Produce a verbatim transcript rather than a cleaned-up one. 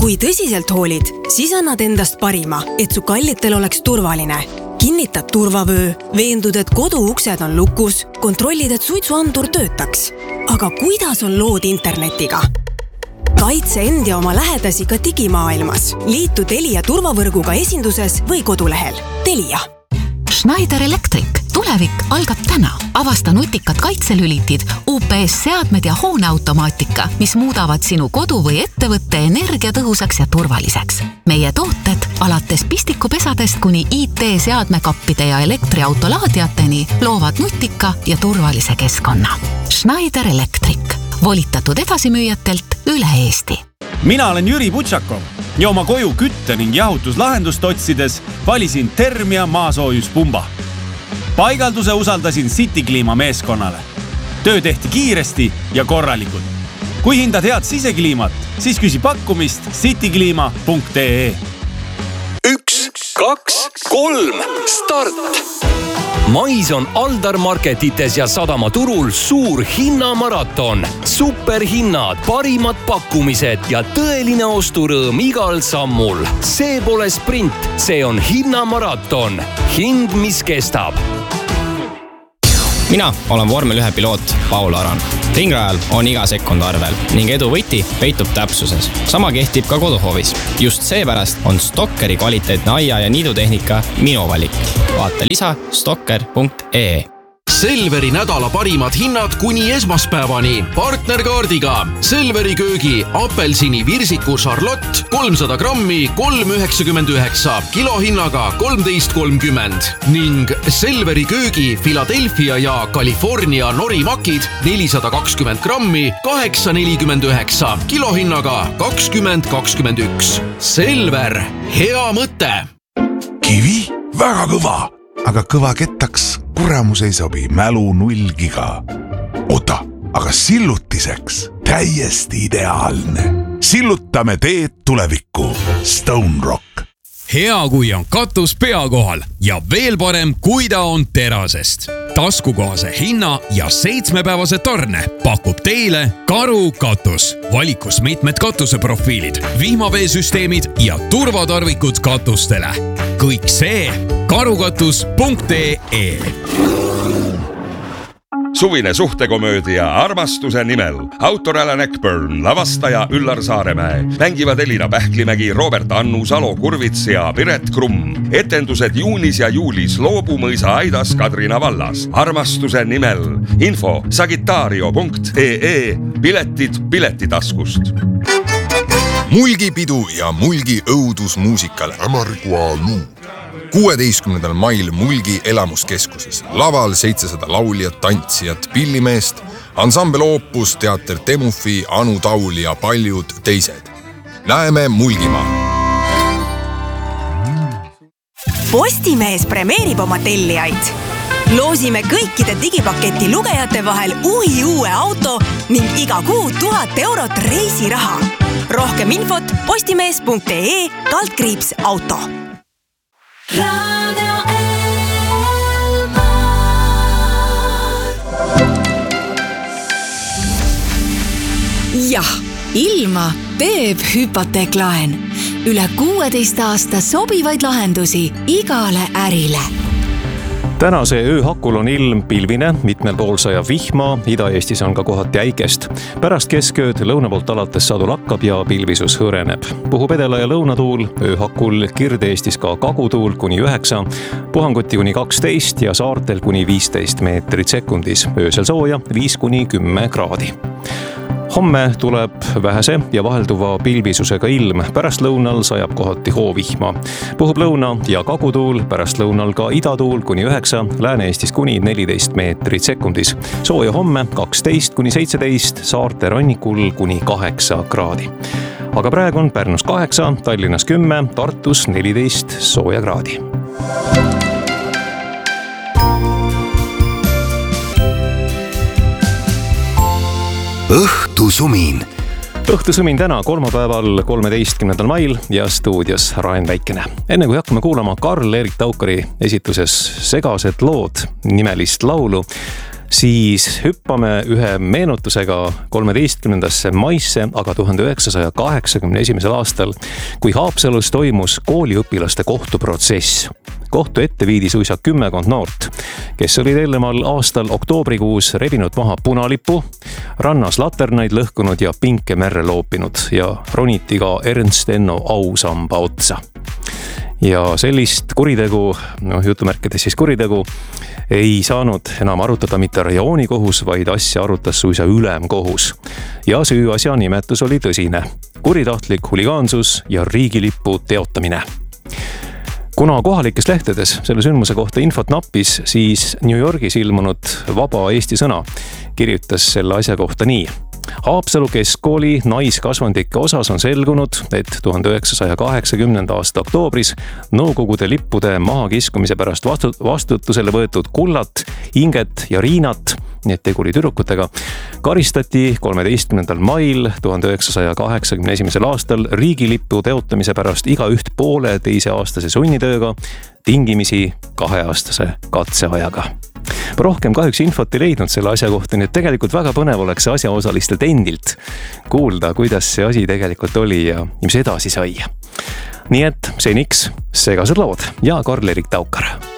Kui tõsiselt hoolid, siis annad endast parima, et su kallitel oleks turvaline. Kinnitad turvavöö, veendud, et koduuksed on lukus, kontrollid, et suitsuandur töötaks. Aga kuidas on lood internetiga? Kaitse end ja oma lähedasi ka digimaailmas. Liitu Telia turvavõrguga esinduses või kodulehel. Telia. Schneider Electric. Tulevik algab täna. Avasta nutikad kaitselülitid, U P S-seadmed ja hooneautomaatika, mis muudavad sinu kodu või ettevõtte energiatõhusaks ja turvaliseks. Meie tooted, alates pistikupesadest kuni I T-seadmekappide ja elektriautolaadiateni, loovad nutika ja turvalise keskkonna. Schneider Electric. Volitatud edasimüüjatelt üle Eesti. Mina olen Jüri Butšakov ja oma koju kütte ning jahutuslahendust otsides valisin Termia maasoojuspumba. Paigalduse usaldasin City Clima meeskonnale. Töö tehti kiiresti ja korralikult. Kui hindad head sisekliimat, siis küsi pakkumist cityclima punkt ee. Üks, kaks, kolm, start! Mais on Aldar Marketites ja Sadamaturul suur hinnamaraton. Superhinnad, parimad pakkumised ja tõeline osturõõm igal sammul. See pole sprint, see on hinnamaraton. Hind, mis kestab. Mina olen vormel ühe piloot Paul Aran. Ringrajal on iga sekund arvel ning edu võti peitub täpsuses. Sama kehtib ka koduhoovis. Just seepärast on Stokkeri kvaliteetne aia- ja niidutehnika minu valik. Vaata lisa stokker punkt ee. Selveri nädala parimad hinnad kuni esmaspäevani. Partnerkaardiga Selveri köögi apelsini virsiku Charlotte kolmsada grammi kolm üheksakümmend üheksa, kilohinnaga kolmteist kolmkümmend ning Selveri köögi Philadelphia ja California norimakid nelisada kakskümmend grammi kaheksa nelikümmend üheksa, kilohinnaga kakskümmend kakskümmend üks. Selver, hea mõte! Kivi, väga kõva, aga kõva kettaks kuramus ei sobi, mälu nullgiga. Ota, aga sillutiseks täiesti ideaalne. Sillutame teed tulevikku. Stone Rock. Hea, kui on katus pea kohal ja veel parem, kui ta on terasest. Taskukohase hinna ja seitsmepäevase tarne pakub teile Karu katus. Valikus mitmed katuseprofiilid, vihmaveesüsteemid ja turvatarvikud katustele. Kõik see karukatus punkt ee. Suvine suhtekomöödia Armastuse nimel. Autor Alan Eckburn, lavastaja Üllar Saaremäe. Mängivad Elina Pähklimägi, Robert Annu, Salo Kurvits ja Piret Krumm. Etendused juunis ja juulis Loobumõisa Aidas Kadrina vallas. Armastuse nimel. Info sagitario punkt ee. Piletid piletitaskust. Mulgipidu ja Mulgi õudusmuusikal Amargua Luu. kuueteistkümnendal mail Mulgi elamuskeskuses. Laval seitsesada lauljat, tantsijat, pillimeest, ansambel Opus, teater Temufi, Anu Taul ja paljud teised. Näeme Mulgimaa. Postimees premeerib oma tellijaid. Loosime kõikide digipaketi lugejate vahel uhi uue auto ning iga kuu tuhat eurot reisiraha. Rohkem infot postimees punkt ee kaldkriips auto. Radio Elmar. Jah, ilma teeb hüpoteeklaen. Üle kuueteist aasta sobivaid lahendusi igale ärile. Tänase ööhakul on ilm pilvine, mitmel pool sajab vihma, Ida-Eestis on ka kohati äikest. Pärast keskööd lõuna poolt alates sadu lakkab ja pilvisus hõreneb. Puhub edela ja lõunatuul, ööhakul Kirde-Eestis ka kagutuul kuni üheksa, puhanguti kuni kaksteist ja saartel kuni viisteist meetrit sekundis. Öösel sooja viis kuni kümme kraadi. Homme tuleb vähese ja vahelduva pilvisusega ilm. Pärast lõunal sajab kohati hoovihma. Puhub lõuna ja kagutuul, pärast lõunal ka idatuul kuni üheksa, Lääne-Eestis kuni neliteist meetrit sekundis. Sooja homme kaksteist kuni seitseteist, saarte rannikul kuni kaheksa kraadi. Aga praegu on Pärnus kaheksa, Tallinnas kümme, Tartus neliteist sooja kraadi. Õhtusumin. Õhtusumin täna kolmapäeval kolmeteistkümnendal mail ja stuudios Raen Väikene. Enne kui hakkame kuulama Karl-Erik Taukari esituses Segased lood nimelist laulu, siis hüppame ühe meenutusega kolmeteistkümnendasse maisse, aga tuhande üheksasaja kaheksakümne esimesel aastal, kui Haapsalus toimus kooliõpilaste kohtuprotsess. Kohtu ette viidi suisa kümmekond noort, kes olid eelneval aastal oktoobrikuus rebinud maha punalipu, rannas laternaid lõhkunud ja pinke merre loopinud ja roniti ka Ernst Enno ausamba otsa. Ja sellist kuritegu, noh jutumärkides siis kuritegu, ei saanud enam arutada mitte rajoonikohus, vaid asja arutas suisa ülemkohus. Ja süüasja nimetus oli tõsine. Kuritahtlik huligaansus ja riigilippu teotamine. Kuna kohalikes lehtedes selle sündmuse kohta infot nappis, siis New Yorgis ilmunud Vaba Eesti Sõna kirjutas selle asja kohta nii. Haapsalu keskkooli naiskasvandike osas on selgunud, et tuhande üheksasaja kaheksakümnenda aasta oktoobris Nõukogude lippude mahakiskumise pärast vastutusele võetud Kullat, Inget ja Riinat, need teguri tüdrukutega, karistati kolmeteistkümnendal mail tuhande üheksasaja kaheksakümne esimesel aastal riigilippu teotamise pärast iga üht poole teise aastase sunnitööga, tingimisi kaheaastase katseajaga. Rohkem kahjuks infot ei leidnud selle asja kohta, nii et tegelikult väga põnev oleks asjaosalistelt endilt kuulda, kuidas see asi tegelikult oli ja mis edasi sai. Nii et seniks segased lood ja Karl-Erik Taukar.